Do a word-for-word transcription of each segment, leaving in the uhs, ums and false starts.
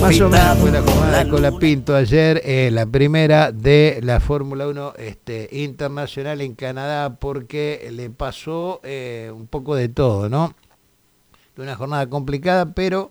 Más o menos fue la jornada de Colapinto ayer, eh, la primera de la Fórmula uno este, internacional en Canadá, porque le pasó eh, un poco de todo, ¿no? Una jornada complicada, pero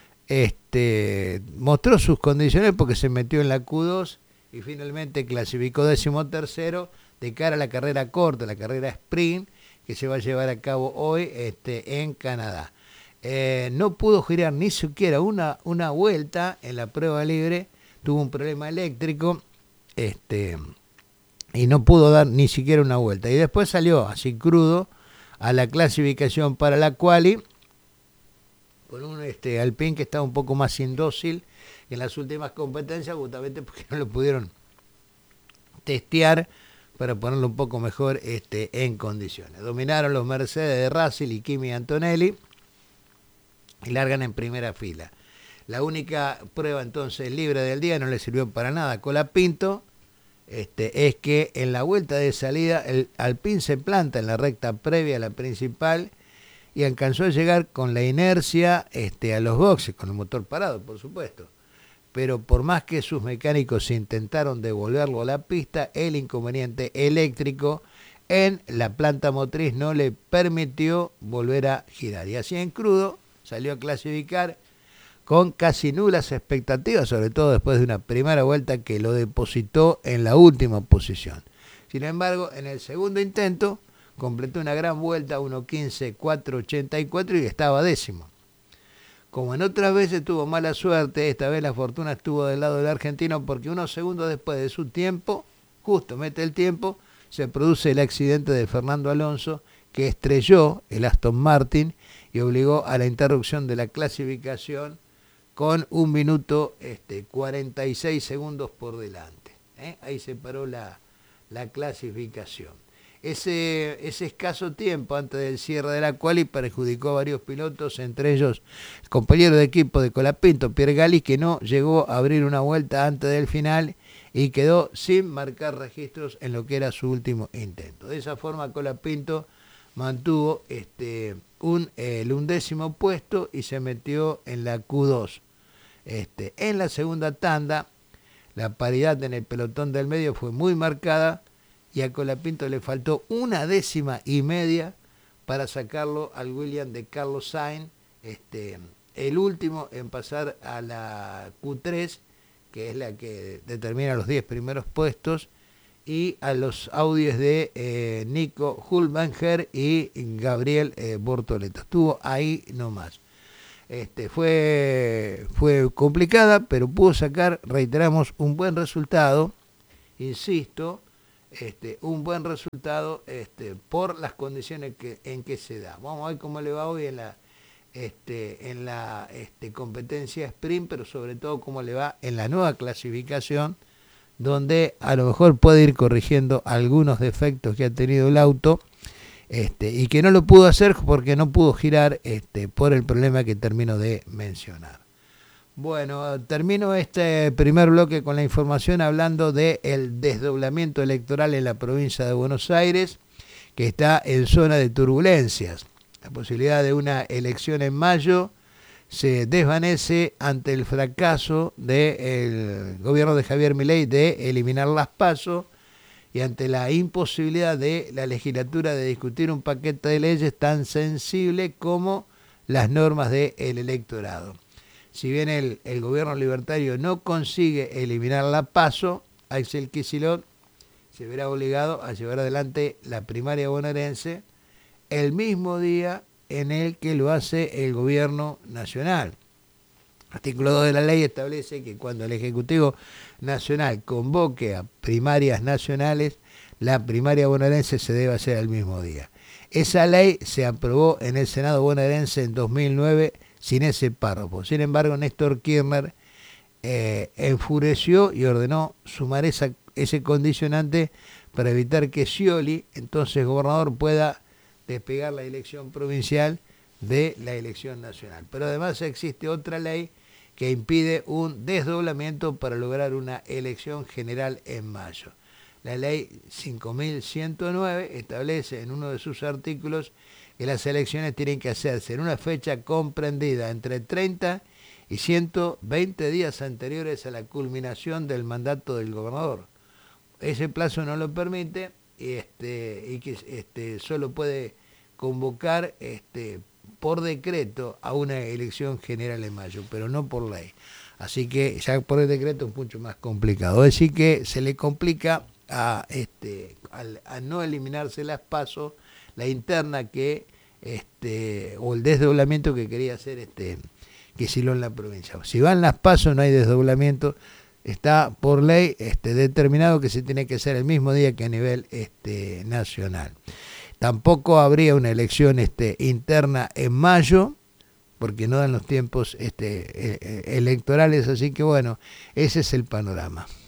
este, mostró sus condiciones porque se metió en la Q dos y finalmente clasificó décimo tercero de cara a la carrera corta, la carrera sprint, que se va a llevar a cabo hoy este, en Canadá. Eh, no pudo girar ni siquiera una, una vuelta en la prueba libre, tuvo un problema eléctrico este, y no pudo dar ni siquiera una vuelta. Y después salió así crudo a la clasificación para la quali, con un este, Alpine que estaba un poco más indócil en las últimas competencias, justamente porque no lo pudieron testear para ponerlo un poco mejor este, en condiciones. Dominaron los Mercedes de Russell y Kimi Antonelli y largan en primera fila. La única prueba entonces libre del día, no le sirvió para nada a Colapinto, este, es que en la vuelta de salida el Alpine se planta en la recta previa a la principal y alcanzó a llegar con la inercia este, a los boxes, con el motor parado, por supuesto. Pero por más que sus mecánicos intentaron devolverlo a la pista, el inconveniente eléctrico en la planta motriz no le permitió volver a girar. Y así en crudo salió a clasificar con casi nulas expectativas, sobre todo después de una primera vuelta que lo depositó en la última posición. Sin embargo, en el segundo intento completó una gran vuelta, uno quince cuatro ochenta y cuatro, y estaba décimo. Como en otras veces tuvo mala suerte, esta vez la fortuna estuvo del lado del argentino, porque unos segundos después de su tiempo, justo mete el tiempo, se produce el accidente de Fernando Alonso, que estrelló el Aston Martin y obligó a la interrupción de la clasificación con un minuto este, cuarenta y seis segundos por delante. ¿eh? Ahí se paró la, la clasificación. Ese, ese escaso tiempo antes del cierre de la quali perjudicó a varios pilotos, entre ellos el compañero de equipo de Colapinto, Pierre Gasly, que no llegó a abrir una vuelta antes del final y quedó sin marcar registros en lo que era su último intento. De esa forma Colapinto mantuvo este, un, el undécimo puesto y se metió en la Q dos. Este, en la segunda tanda, la paridad en el pelotón del medio fue muy marcada y a Colapinto le faltó una décima y media para sacarlo al Williams de Carlos Sainz, este, el último en pasar a la Q tres, que es la que determina los diez primeros puestos, y a los Audis de eh, Nico Hülkenberg y Gabriel eh, Bortoleto. Estuvo ahí nomás. Este, fue, fue complicada, pero pudo sacar, reiteramos, un buen resultado, insisto, este, un buen resultado este, por las condiciones que, en que se da. Vamos a ver cómo le va hoy en la, este, en la este, competencia sprint, pero sobre todo cómo le va en la nueva clasificación, donde a lo mejor puede ir corrigiendo algunos defectos que ha tenido el auto, este, y que no lo pudo hacer porque no pudo girar este, por el problema que termino de mencionar. Bueno, termino este primer bloque con la información hablando del desdoblamiento electoral en la provincia de Buenos Aires, que está en zona de turbulencias. La posibilidad de una elección en mayo se desvanece ante el fracaso del gobierno de Javier Milei de eliminar las PASO y ante la imposibilidad de la legislatura de discutir un paquete de leyes tan sensible como las normas del electorado. Si bien el, el gobierno libertario no consigue eliminar la PASO, Axel Kicillof se verá obligado a llevar adelante la primaria bonaerense el mismo día en el que lo hace el gobierno nacional. El artículo dos de la ley establece que cuando el Ejecutivo Nacional convoque a primarias nacionales, la primaria bonaerense se debe hacer el mismo día. Esa ley se aprobó en el Senado bonaerense en dos mil nueve sin ese párrafo. Sin embargo, Néstor Kirchner eh, enfureció y ordenó sumar esa, ese condicionante para evitar que Scioli, entonces gobernador, pueda despegar la elección provincial de la elección nacional. Pero además existe otra ley que impide un desdoblamiento para lograr una elección general en mayo. La ley cinco mil ciento nueve establece en uno de sus artículos que las elecciones tienen que hacerse en una fecha comprendida entre treinta y ciento veinte días anteriores a la culminación del mandato del gobernador. Ese plazo no lo permite y, este, y que este, solo puede convocar este, por decreto a una elección general en mayo, pero no por ley. Así que ya por el decreto es mucho más complicado. Es decir que se le complica a, este, a, a no eliminarse las PASO, la interna que, este, o el desdoblamiento que quería hacer este, Kicillof en la provincia. Si van las PASO no hay desdoblamiento, está por ley este, determinado que se tiene que hacer el mismo día que a nivel este, nacional. Tampoco habría una elección este, interna en mayo, porque no dan los tiempos este, electorales, así que bueno, ese es el panorama.